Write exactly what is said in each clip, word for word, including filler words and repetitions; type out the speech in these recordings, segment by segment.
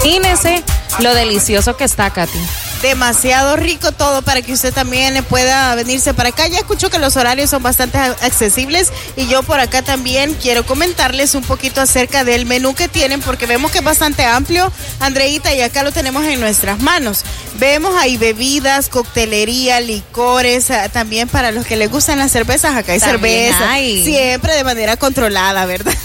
Imagínese lo delicioso que está, Katy. Demasiado rico todo para que usted también pueda venirse para acá. Ya escucho que los horarios son bastante accesibles y yo por acá también quiero comentarles un poquito acerca del menú que tienen porque vemos que es bastante amplio, Andreita, y acá lo tenemos en nuestras manos. Vemos ahí bebidas, coctelería, licores, también para los que les gustan las cervezas, acá hay también cerveza, hay. Siempre de manera controlada, ¿verdad?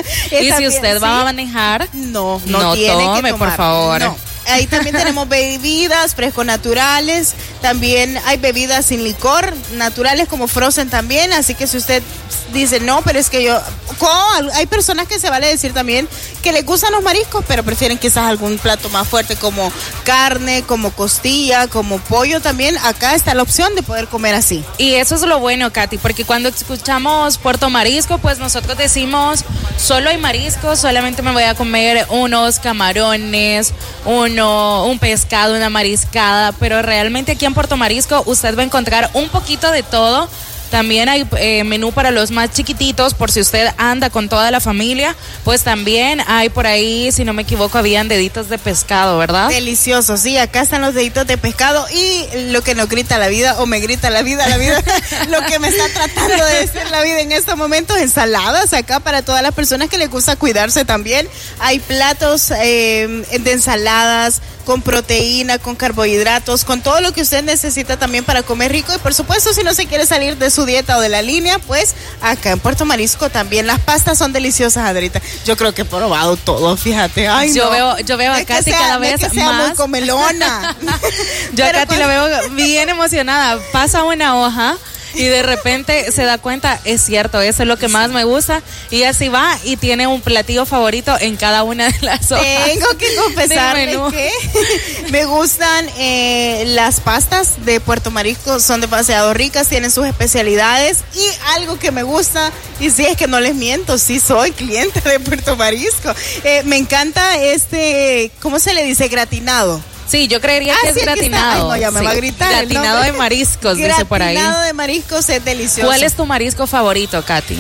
Y también, si usted va ¿sí? a manejar, no, no, no tiene tome, que tomar, por favor. No. Ahí también tenemos bebidas fresco naturales, también hay bebidas sin licor, naturales como Frozen también, así que si usted dice no, pero es que yo, con, hay personas que se vale decir también que les gustan los mariscos, pero prefieren quizás algún plato más fuerte como carne, como costilla, como pollo también, acá está la opción de poder comer así. Y eso es lo bueno, Katy, porque cuando escuchamos Puerto Marisco, pues nosotros decimos, solo hay mariscos, solamente me voy a comer unos camarones, uno, un pescado, una mariscada, pero realmente aquí en Puerto Marisco usted va a encontrar un poquito de todo. También hay eh, menú para los más chiquititos, por si usted anda con toda la familia, pues también hay por ahí, si no me equivoco, habían deditos de pescado, ¿verdad? Delicioso, sí, acá están los deditos de pescado y lo que nos grita la vida, o me grita la vida, la vida, lo que me está tratando de decir la vida en estos momentos, ensaladas acá para todas las personas que les gusta cuidarse también. Hay platos eh, de ensaladas, con proteína, con carbohidratos, con todo lo que usted necesita también para comer rico y por supuesto si no se quiere salir de su dieta o de la línea, pues acá en Puerto Marisco también las pastas son deliciosas, Adrita. Yo creo que he probado todo, fíjate. Ay, yo no. veo, yo veo a Katy cada vez que sea más muy comelona. Yo a Katy pues... la veo bien emocionada. Pasa una hoja y de repente se da cuenta, es cierto, eso es lo que más me gusta, y así va y tiene un platillo favorito en cada una de las hojas. Tengo que confesarle que me gustan eh, las pastas de Puerto Marisco, son demasiado ricas, tienen sus especialidades y algo que me gusta, y sí es que no les miento, sí soy cliente de Puerto Marisco, eh, me encanta este, ¿cómo se le dice? Gratinado. Sí, yo creería ah, que sí, es gratinado. Ay, no, ya me sí. va a gritar. Gratinado de mariscos, dice por ahí. Gratinado de mariscos es delicioso. ¿Cuál es tu marisco favorito, Katy?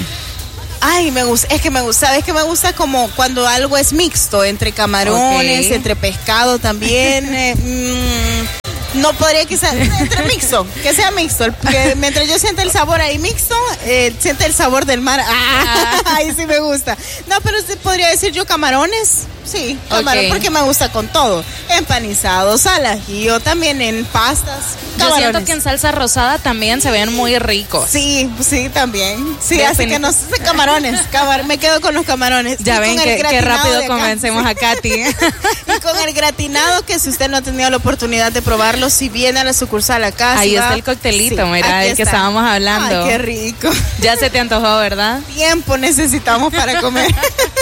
Ay, me gusta, es que me gusta, sabes que me gusta como cuando algo es mixto, entre camarones, okay. entre pescado también. eh, mmm, no podría quizás, entre mixto, que sea mixto, que mientras yo sienta el sabor ahí mixto, eh, sienta el sabor del mar. Ah, ahí sí me gusta. No, pero podría decir yo camarones. Sí, camarón, okay. Porque me gusta con todo. Empanizados, al ajillo, también en pastas. Yo camarones. Siento que en salsa rosada también se ven muy ricos. Sí, sí, también. Sí, Definit- así que no sé, camarones. Camar- me quedo con los camarones. Ya ven que, que rápido convencemos a Katy. Y con el gratinado, que si usted no ha tenido la oportunidad de probarlo, si viene a la sucursal acá. Ahí si está va, el coctelito, sí, mira, del que estábamos hablando. Ay, qué rico. Ya se te antojó, ¿verdad? Tiempo necesitamos para comer.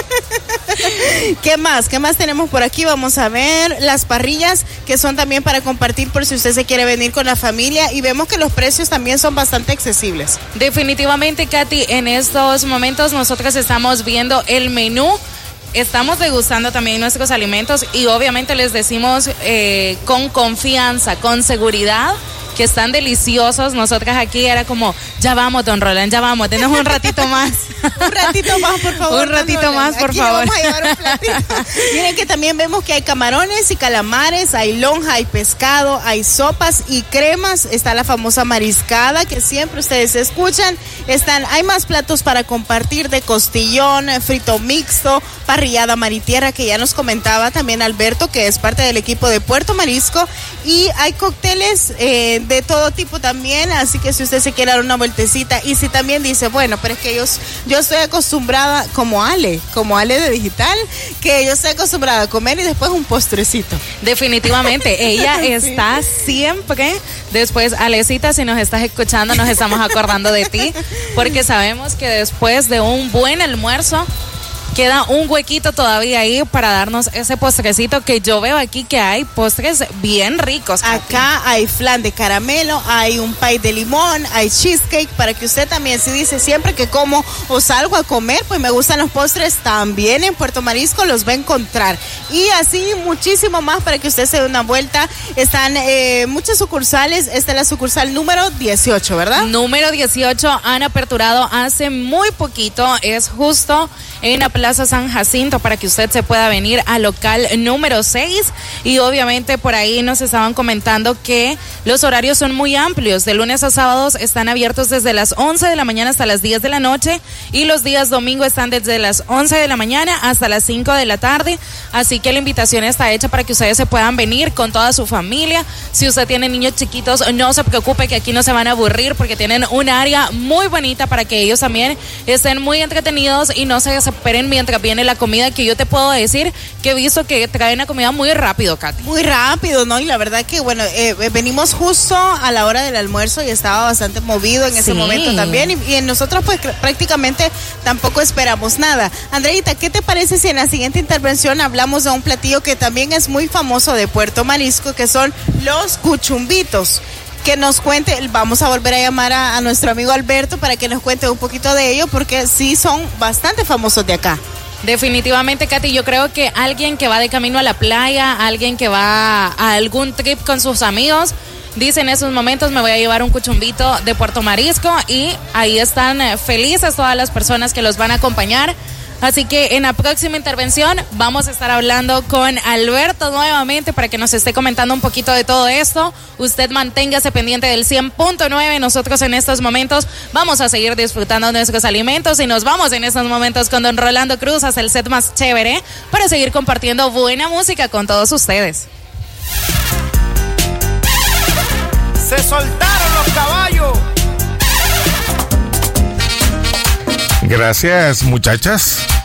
¿Qué más? ¿Qué más tenemos por aquí? Vamos a ver las parrillas que son también para compartir por si usted se quiere venir con la familia y vemos que los precios también son bastante accesibles. Definitivamente, Katy, en estos momentos nosotros estamos viendo el menú. Estamos degustando también nuestros alimentos y obviamente les decimos eh, con confianza, con seguridad, que están deliciosos. Nosotras aquí era como, ya vamos, don Roland, ya vamos, denos un ratito más. Un ratito más, por favor. Un ratito más, por aquí favor. Vamos a llevar un platito. Miren que también vemos que hay camarones y calamares, hay lonja, hay pescado, hay sopas y cremas. Está la famosa mariscada que siempre ustedes escuchan. Están, hay más platos para compartir de costillón, frito mixto, parrillada maritierra que ya nos comentaba también Alberto, que es parte del equipo de Puerto Marisco. Y hay cócteles eh, de todo tipo también, así que si usted se quiere dar una vueltecita y si también dice, bueno, pero es que yo, yo estoy acostumbrada como Ale, como Ale de Digital, que yo estoy acostumbrada a comer y después un postrecito. Definitivamente, ella sí. Está siempre, después Alecita, si nos estás escuchando, nos estamos acordando de ti, porque sabemos que después de un buen almuerzo, queda un huequito todavía ahí para darnos ese postrecito que yo veo aquí que hay postres bien ricos. Acá hay flan de caramelo, hay un pie de limón, hay cheesecake para que usted también, si dice siempre que como o salgo a comer, pues me gustan los postres, también en Puerto Marisco los va a encontrar. Y así muchísimo más para que usted se dé una vuelta. Están eh, muchas sucursales, esta es la sucursal número dieciocho, ¿verdad? Número dieciocho, han aperturado hace muy poquito, es justo en la Plaza San Jacinto para que usted se pueda venir al local número seis. Y obviamente por ahí nos estaban comentando que los horarios son muy amplios. De lunes a sábados están abiertos desde las once de la mañana hasta las diez de la noche y los días domingo están desde las once de la mañana hasta las cinco de la tarde. Así que la invitación está hecha para que ustedes se puedan venir con toda su familia. Si usted tiene niños chiquitos, no se preocupe que aquí no se van a aburrir porque tienen un área muy bonita para que ellos también estén muy entretenidos y no se desesperen mientras viene la comida, que yo te puedo decir que he visto que traen la comida muy rápido, Katy. Muy rápido, ¿no? Y la verdad que, bueno, eh, venimos justo a la hora del almuerzo y estaba bastante movido en ese Sí. momento también. Y, y nosotros pues prácticamente tampoco esperamos nada. Andreita, ¿qué te parece si en la siguiente intervención hablamos de un platillo que también es muy famoso de Puerto Marisco, que son los cuchumbitos? Que nos cuente, vamos a volver a llamar a, a nuestro amigo Alberto para que nos cuente un poquito de ello, porque sí son bastante famosos de acá. Definitivamente, Katy, yo creo que alguien que va de camino a la playa, alguien que va a algún trip con sus amigos, dice en esos momentos me voy a llevar un cuchumbito de Puerto Marisco, y ahí están eh, felices todas las personas que los van a acompañar. Así que en la próxima intervención vamos a estar hablando con Alberto nuevamente para que nos esté comentando un poquito de todo esto. Usted manténgase pendiente del cien punto nueve. Nosotros en estos momentos vamos a seguir disfrutando nuestros alimentos y nos vamos en estos momentos con don Rolando Cruz hasta el set más chévere para seguir compartiendo buena música con todos ustedes. Se soltaron los caballos. Gracias, muchachas.